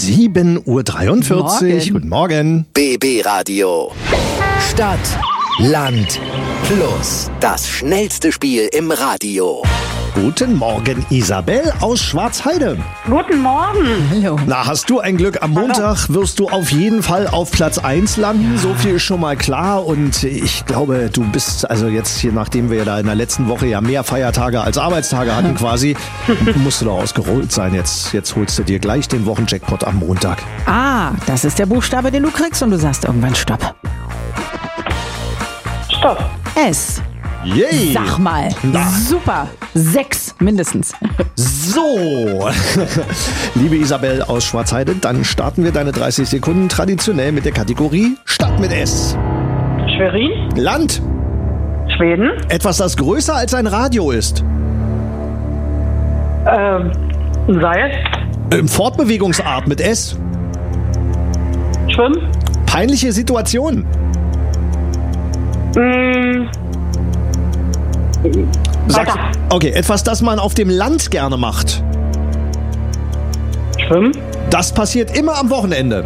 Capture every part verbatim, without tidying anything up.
sieben Uhr dreiundvierzig. Morgen. Guten Morgen. B B Radio. Stadt, Land, Plus. Das schnellste Spiel im Radio. Guten Morgen, Isabel aus Schwarzheide. Guten Morgen. Hallo. Na, hast du ein Glück. Am Montag wirst du auf jeden Fall auf Platz eins landen. So viel ist schon mal klar. Und ich glaube, du bist, also jetzt hier, nachdem wir da in der letzten Woche ja mehr Feiertage als Arbeitstage hatten quasi, musst du da ausgerollt sein. Jetzt, jetzt holst du dir gleich den Wochenjackpot am Montag. Ah, das ist der Buchstabe, den du kriegst und du sagst irgendwann Stopp. Stopp. S. Yay! Sag mal. Na. Super. Sechs mindestens. So, liebe Isabel aus Schwarzheide, dann starten wir deine dreißig Sekunden traditionell mit der Kategorie Stadt mit S. Schwerin. Land. Schweden. Etwas, das größer als ein Radio ist. Ähm, Seil. Ähm, Fortbewegungsart mit S. Schwimmen. Peinliche Situation. Mm, Sagst, Weiter. okay, etwas, das man auf dem Land gerne macht. Schwimmen. Das passiert immer am Wochenende.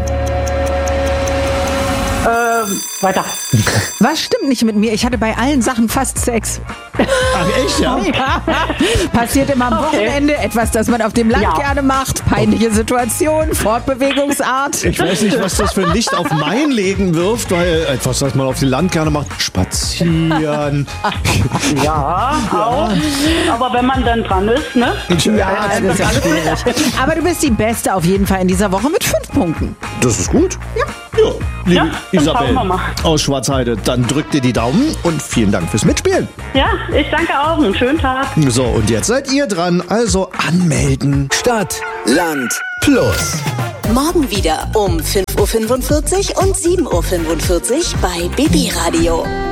Ähm, weiter. Was stimmt nicht mit mir? Ich hatte bei allen Sachen fast Sex. Ach echt, ja? Ja. Passiert immer am Okay. Wochenende. Etwas, das man auf dem Land Ja. gerne macht. Peinliche Situation. Fortbewegungsart. Ich weiß nicht, was das für ein Licht auf mein Legen wirft, weil etwas, das man auf dem Land gerne macht, spazieren. Ja, auch. Aber wenn man dann dran ist, ne? Ja, das ist ja schwierig. Aber du bist die Beste auf jeden Fall in dieser Woche mit fünf Punkten. Das ist gut. Ja. Ja, liebe Ja, dann Isabel schauen wir mal. aus Schwarzheide, dann drück dir die Daumen und vielen Dank fürs Mitspielen. Ja, ich danke auch. Einen schönen Tag. So, und jetzt seid ihr dran, also anmelden. Stadt, Land, Plus. Morgen wieder um fünf Uhr fünfundvierzig und sieben Uhr fünfundvierzig bei B B Radio.